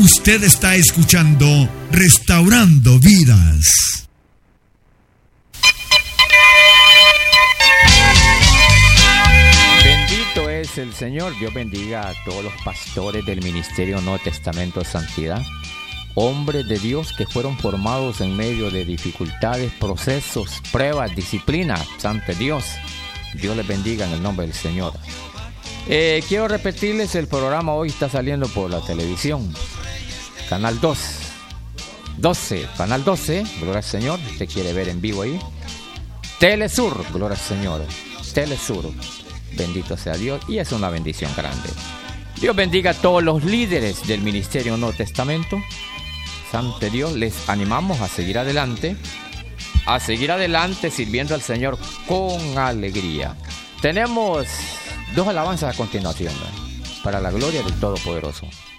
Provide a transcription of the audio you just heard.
Usted está escuchando Restaurando Vidas. Bendito es el Señor. Dios bendiga a todos los pastores del Ministerio Nuevo Testamento de Santidad. Hombres de Dios que fueron formados en medio de dificultades, procesos, pruebas, disciplina. Santo Dios. Dios les bendiga en el nombre del Señor. Quiero repetirles, el programa hoy está saliendo por la televisión. Canal 12, Canal 12, gloria al Señor. Usted quiere ver en vivo ahí. Telesur, gloria al Señor. Telesur, bendito sea Dios. Y es una bendición grande. Dios bendiga a todos los líderes del Ministerio Nuevo Testamento. Santo Dios, les animamos a seguir adelante sirviendo al Señor con alegría. Tenemos 2 alabanzas a continuación, para la gloria del Todopoderoso.